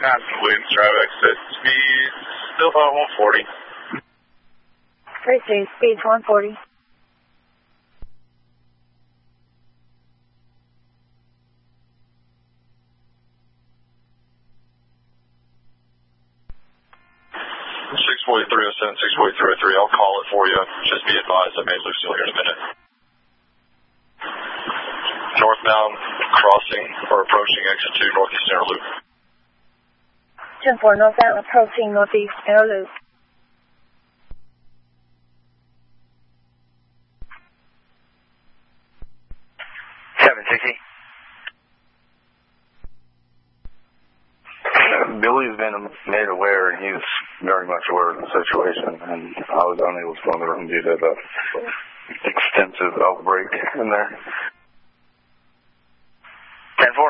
Williams Drive exit. Speed still about 140. Receive, speed 140. 64307, 64303. I'll call it for you. Just be advised I may lose you here in a minute. Northbound crossing or approaching exit 2 northeast inner loop. 10-4 northbound approaching northeast inner loop. Billy's been made aware, and he's very much aware of the situation, and I was unable to go in the room due to the extensive outbreak in there. 10-4.